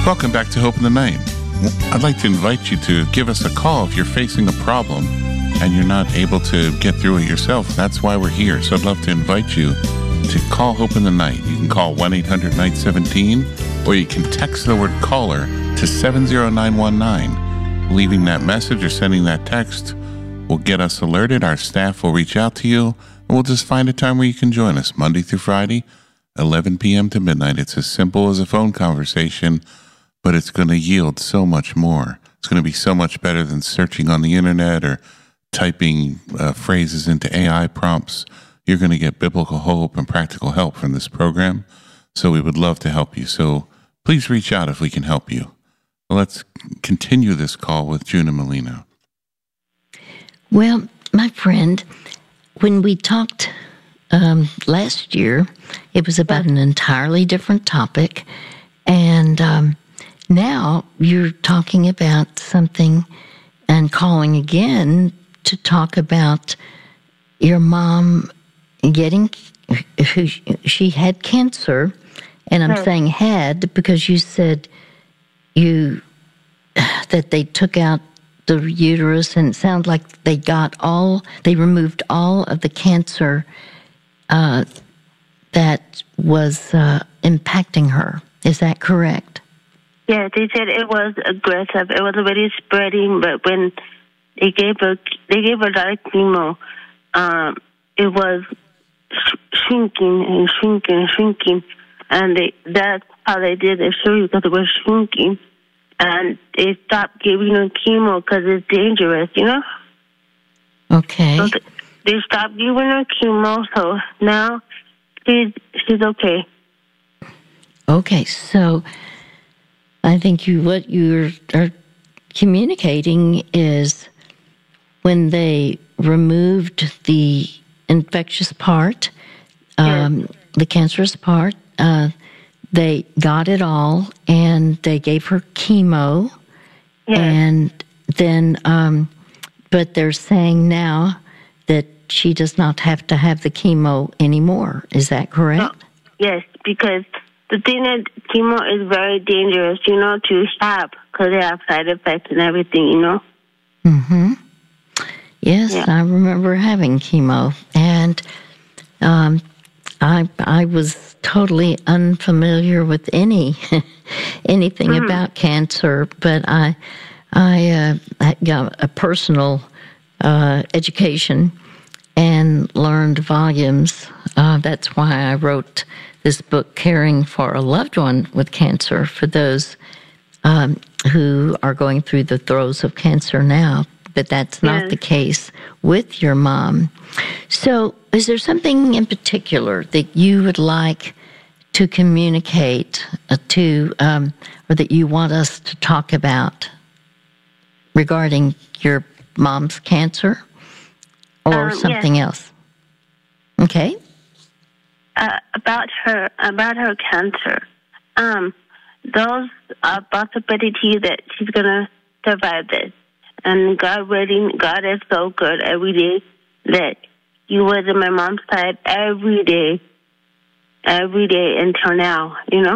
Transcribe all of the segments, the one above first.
Welcome back to Hope in the Night. I'd like to invite you to give us a call if you're facing a problem and you're not able to get through it yourself. That's why we're here. So I'd love to invite you to call Hope in the Night. You can call 1-800-NIGHT-17, or you can text the word caller to 70919. Leaving that message or sending that text will get us alerted. Our staff will reach out to you, and we'll just find a time where you can join us Monday through Friday, 11 p.m. to midnight. It's as simple as a phone conversation, but it's going to yield so much more. It's going to be so much better than searching on the internet or typing phrases into AI prompts. You're going to get biblical hope and practical help from this program. So we would love to help you. So please reach out if we can help you. Let's continue this call with Juna Molina. Well, my friend, when we talked last year, it was about an entirely different topic. And now you're talking about something and calling again to talk about your mom she had cancer. And I'm saying had because you said that they took out the uterus, and it sounds like they removed all of the cancer that was impacting her. Is that correct? Yeah, they said it was aggressive. It was already spreading, but when they gave her a lot of chemo, it was shrinking and shrinking and shrinking. And that's how they did it, because it was shrinking. And they stopped giving her chemo because it's dangerous, Okay. So they stopped giving her chemo, so now she's okay. Okay, so I think what you are communicating is when they removed the infectious part, the cancerous part, they got it all, and they gave her chemo, and then, but they're saying now that she does not have to have the chemo anymore. Is that correct? No. Yes, because the thing that chemo is very dangerous, to have, because they have side effects and everything, Mm-hmm. Yes, yeah. I remember having chemo, and I was totally unfamiliar with anything about cancer, but I got a personal education and learned volumes. That's why I wrote this book, Caring for a Loved One with Cancer, for those who are going through the throes of cancer now. But that's not the case with your mom. So is there something in particular that you would like to communicate to, or that you want us to talk about regarding your mom's cancer or something else? Okay. About her cancer. Those are possibilities that she's going to survive this. And God is so good every day that He was on my mom's side every day until now,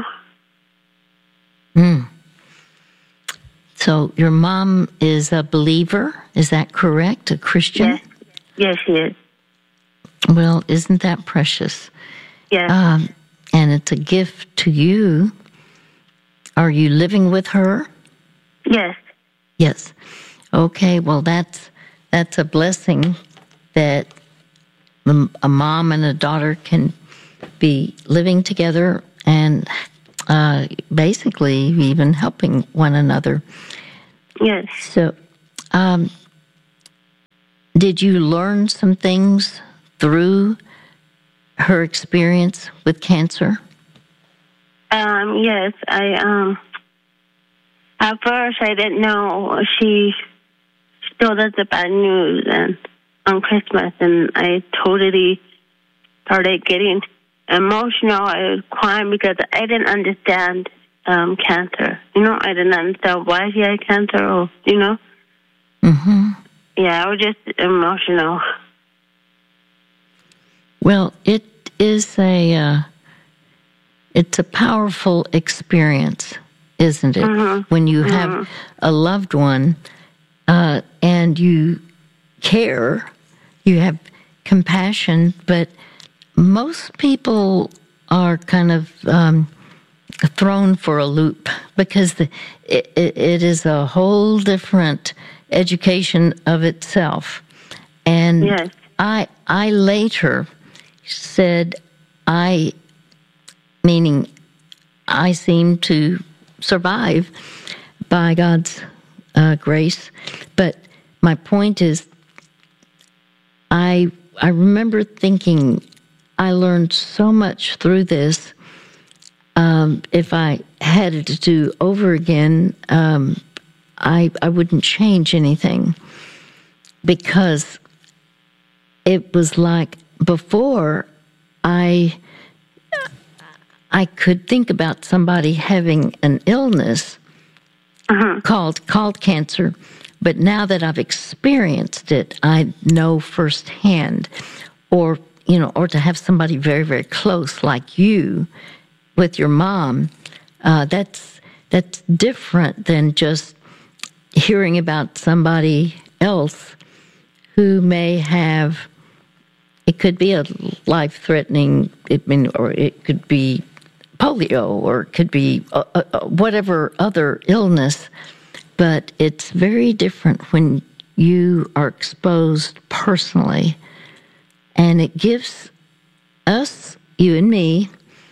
So your mom is a believer, is that correct? A Christian? Yes, she is. Well, isn't that precious? Yes. And it's a gift to you. Are you living with her? Yes. Yes. Okay, well, that's a blessing that a mom and a daughter can be living together and basically even helping one another. Yes. So, did you learn some things through her experience with cancer? Yes. At first I didn't know she told us the bad news and on Christmas, and I totally started getting emotional. I was crying because I didn't understand cancer. I didn't understand why she had cancer, or, Mm-hmm. Yeah, I was just emotional. Well, it's a powerful experience isn't it? Mm-hmm. When you have a loved one and you care, you have compassion, but most people are kind of thrown for a loop because it is a whole different education of itself. And Yes. I later said, meaning I seem to survive by God's grace. But my point is, I remember thinking I learned so much through this. If I had it to do over again, I wouldn't change anything, because it was like before I could think about somebody having an illness called cancer, but now that I've experienced it, I know firsthand, or to have somebody very, very close like you with your mom, that's different than just hearing about somebody else who may have. It could be a life-threatening, or it could be polio, or it could be whatever other illness. But it's very different when you are exposed personally, and it gives us, you and me,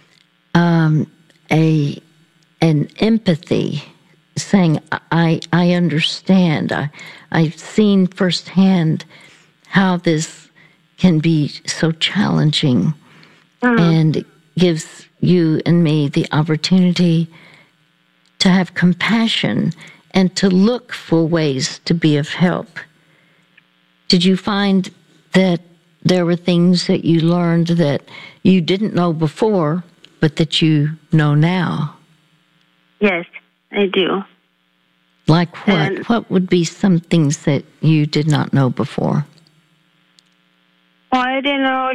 an empathy, saying, I understand. I've seen firsthand how this can be so challenging, and it gives you and me the opportunity to have compassion and to look for ways to be of help. Did you find that there were things that you learned that you didn't know before, but that you know now? Yes, I do. Like what? What would be some things that you did not know before? Well, I didn't know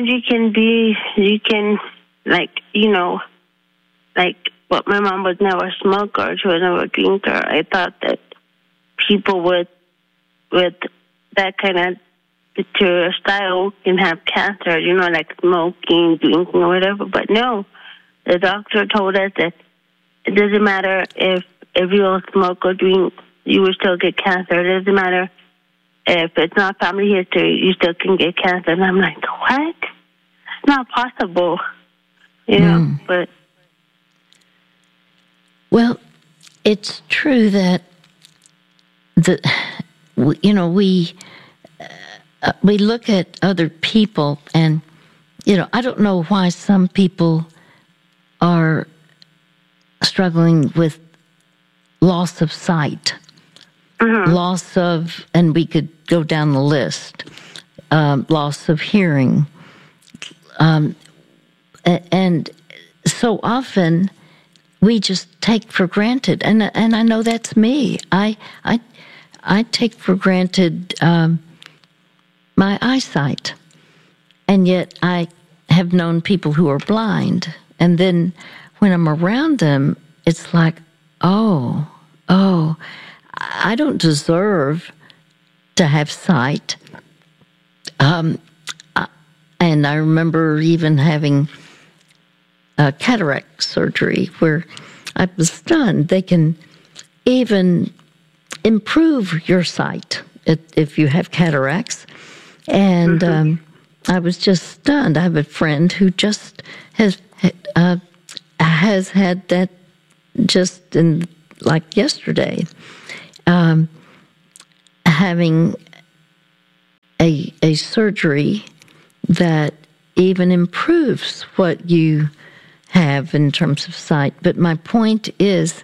like what my mom was never a smoker, she was never a drinker. I thought that people with that kind of deteriorated style can have cancer, like smoking, drinking, or whatever. But no, the doctor told us that it doesn't matter if you don't smoke or drink, you will still get cancer. It doesn't matter if it's not family history, you still can get cancer. And I'm like, what? It's not possible, but... Well, it's true that we look at other people, and I don't know why some people are struggling with loss of sight, loss of, and we could go down the list, loss of hearing, and so often we just take for granted, and I know that's me. I take for granted my eyesight, and yet I have known people who are blind, and then when I'm around them, it's like, oh, I don't deserve to have sight. And I remember even having cataract surgery where I was stunned. They can even improve your sight if you have cataracts. And I was just stunned. I have a friend who just has had that just in like yesterday, having a surgery that even improves what you have in terms of sight. But my point is,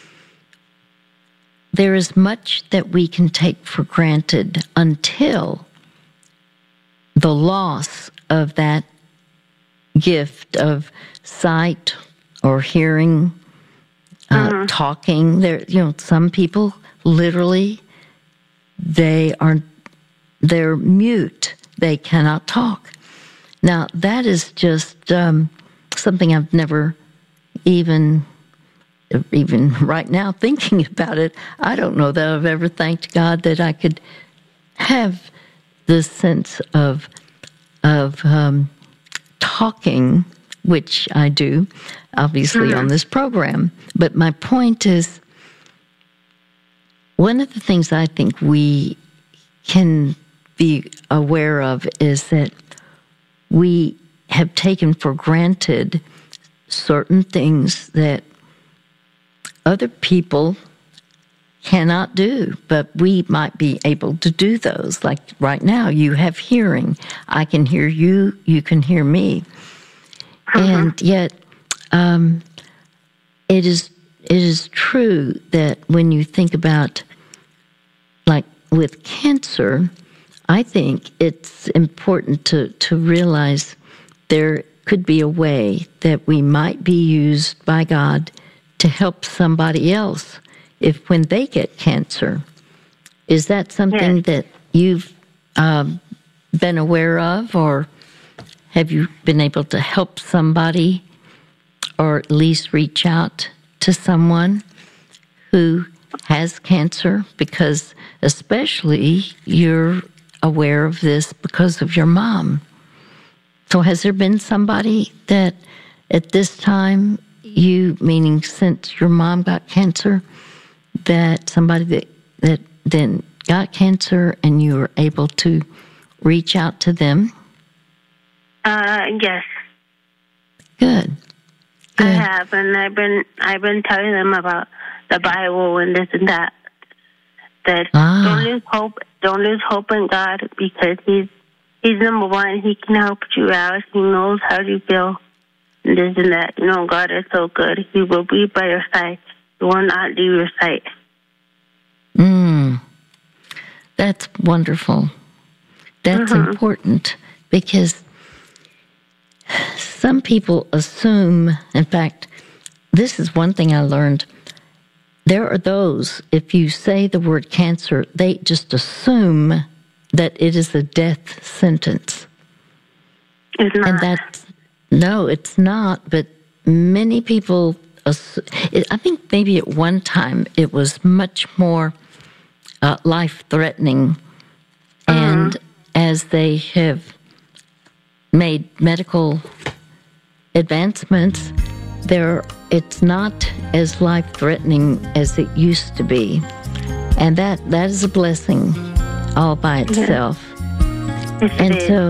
there is much that we can take for granted until the loss of that gift of sight or hearing, talking. There, some people literally they're mute. They cannot talk. Now that is just something I've never even even right now thinking about it, I don't know that I've ever thanked God that I could have this sense of talking, which I do, obviously, on this program. But my point is, one of the things I think we can be aware of is that we have taken for granted certain things that other people cannot do, but we might be able to do those. Like right now, you have hearing. I can hear you, you can hear me. And yet, it is true that when you think about, like with cancer, I think it's important to realize there could be a way that we might be used by God to help somebody else if when they get cancer. Is that something that you've been aware of, or have you been able to help somebody, or at least reach out to someone who has cancer? Because especially you're aware of this because of your mom. So has there been somebody that at this time, you, meaning since your mom got cancer, that somebody that then got cancer and you were able to reach out to them? Yes. Good. I have, and I've been telling them about the Bible and this and that. That don't lose hope in God, because He's number one. He can help you out. He knows how you feel. And this and that. You know, God is so good. He will be by your side. He will not leave your side. That's wonderful. That's important, because some people assume, in fact, this is one thing I learned. There are those, if you say the word cancer, they just assume that it is a death sentence. It's not. And no, it's not, but many people, I think maybe at one time it was much more life-threatening. And as they have made medical advancements, it's not as life-threatening as it used to be. And that is a blessing all by itself. And so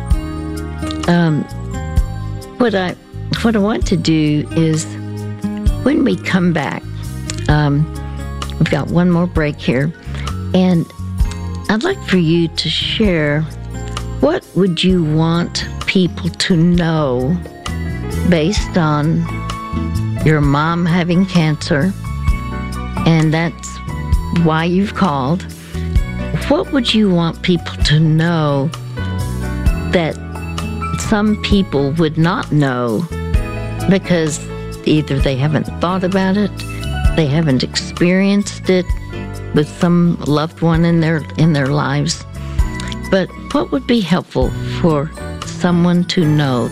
what I want to do is, when we come back, we've got one more break here, and I'd like for you to share, what would you want people to know based on your mom having cancer, and that's why you've called. What would you want people to know that some people would not know, because either they haven't thought about it, they haven't experienced it with some loved one in their lives? But what would be helpful for someone to know?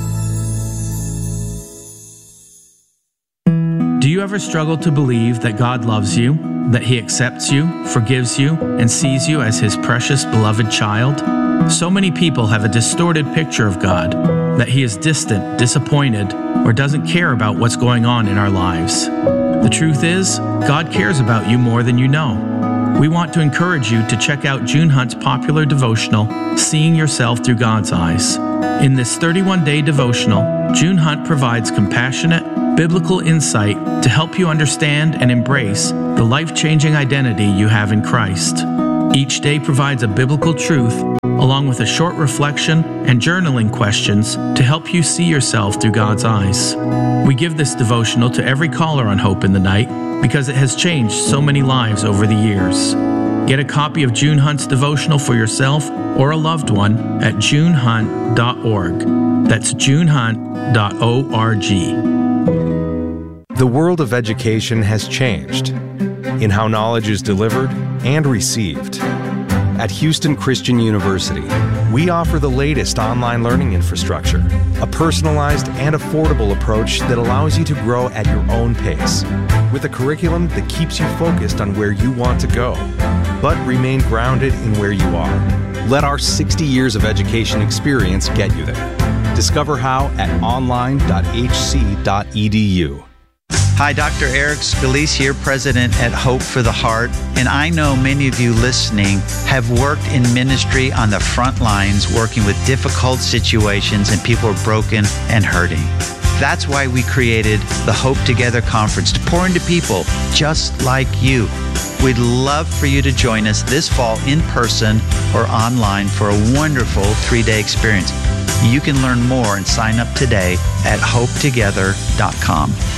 Do you ever struggle to believe that God loves you, that He accepts you, forgives you, and sees you as His precious, beloved child? So many people have a distorted picture of God, that He is distant, disappointed, or doesn't care about what's going on in our lives. The truth is, God cares about you more than you know. We want to encourage you to check out June Hunt's popular devotional, Seeing Yourself Through God's Eyes. In this 31-day devotional, June Hunt provides compassionate, biblical insight to help you understand and embrace the life-changing identity you have in Christ. Each day provides a biblical truth, along with a short reflection and journaling questions to help you see yourself through God's eyes. We give this devotional to every caller on Hope in the Night because it has changed so many lives over the years. Get a copy of June Hunt's devotional for yourself or a loved one at junehunt.org. That's junehunt.org. The world of education has changed in how knowledge is delivered and received. At Houston Christian University, We offer the latest online learning infrastructure, a personalized and affordable approach that allows you to grow at your own pace, with a curriculum that keeps you focused on where you want to go, but remain grounded in where you are. Let our 60 years of education experience get you there. Discover how at online.hc.edu. Hi, Dr. Eric Scalise here, President at Hope for the Heart. And I know many of you listening have worked in ministry on the front lines, working with difficult situations, and people are broken and hurting. That's why we created the Hope Together Conference, to pour into people just like you. We'd love for you to join us this fall in person or online for a wonderful 3-day experience. You can learn more and sign up today at hopetogether.com.